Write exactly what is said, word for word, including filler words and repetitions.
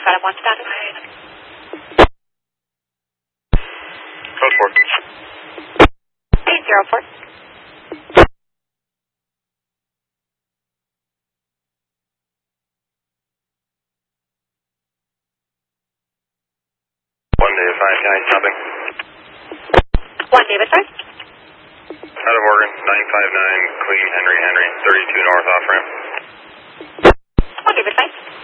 Nevada one status. Code four. eight zero four. One David five, nine stopping. One David five. Out of Oregon, nine five nine, clean Henry Henry, thirty-two north off ramp. One David five.